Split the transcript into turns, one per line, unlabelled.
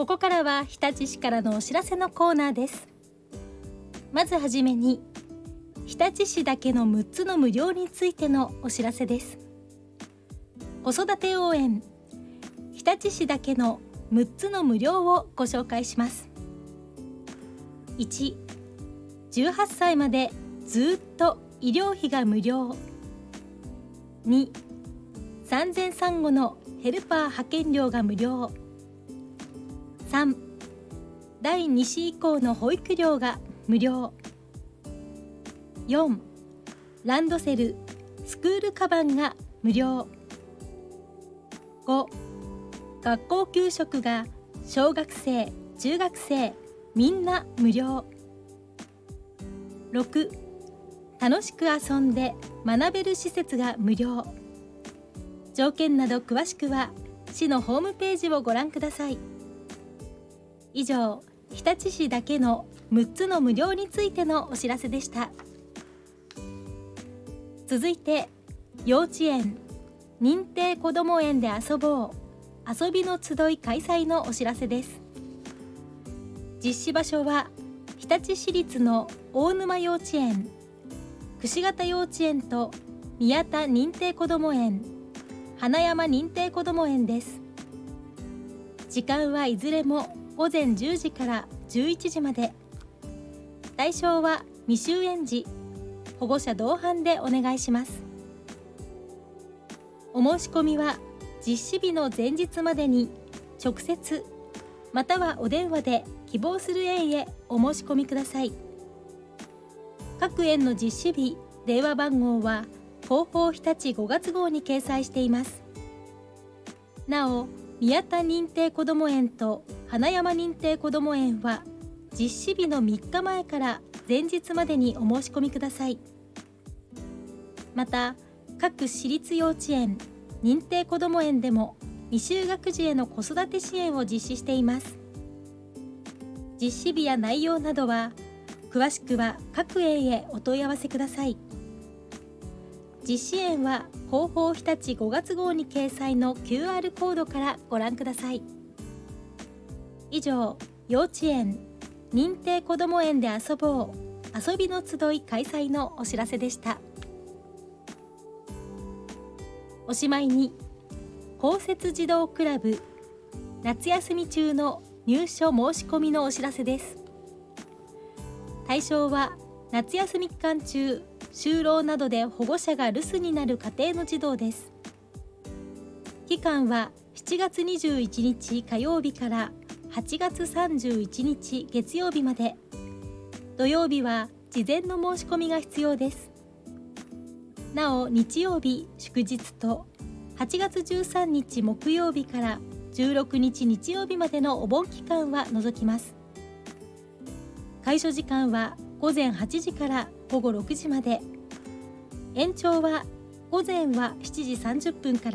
ここからは日立市からのお知らせのコーナーです。まずはじめに、日立市だけの6つの無料についてのお知らせです。子育て応援、日立市だけの6つの無料をご紹介します。1、18歳までずっと医療費が無料。2、産前産後のヘルパー派遣料が無料。3、第2子以降の保育料が無料。4、ランドセル、スクールカバンが無料。5、学校給食が小学生、中学生みんな無料。6、楽しく遊んで学べる施設が無料。条件など詳しくは市のホームページをご覧ください。以上、日立市だけの6つの無料についてのお知らせでした。続いて、幼稚園、認定こども園で遊ぼう、遊びの集い開催のお知らせです。実施場所は日立市立の大沼幼稚園、櫛形幼稚園と宮田認定こども園、花山認定こども園です。時間はいずれも午前10時から11時まで。対象は未就園児、保護者同伴でお願いします。お申し込みは実施日の前日までに直接またはお電話で希望する園へお申し込みください。各園の実施日、電話番号は広報日立5月号に掲載しています。なお、宮田認定こども園と花山認定こども園は実施日の3日前から前日までにお申し込みください。また、各私立幼稚園、認定こども園でも未就学児への子育て支援を実施しています。実施日や内容などは詳しくは各園へお問い合わせください。実施園は広報日立5月号に掲載の QR コードからご覧ください。以上、幼稚園、認定こども園で遊ぼう、遊びの集い開催のお知らせでした。おしまいに、公設児童クラブ夏休み中の入所申し込みのお知らせです。対象は夏休み期間中、就労などで保護者が留守になる家庭の児童です。期間は7月21日火曜日から8月31日月曜日まで。土曜日は事前の申し込みが必要です。なお、日曜日祝日と8月13日木曜日から16日日曜日までのお盆期間は除きます。開所時間は午前8時から午後6時まで。延長は午前は7時30分から